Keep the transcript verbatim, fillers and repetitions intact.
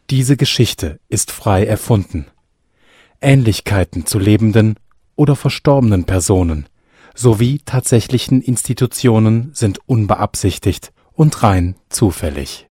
Diese Geschichte ist frei erfunden. Ähnlichkeiten zu lebenden oder verstorbenen Personen sowie tatsächlichen Institutionen sind unbeabsichtigt und rein zufällig.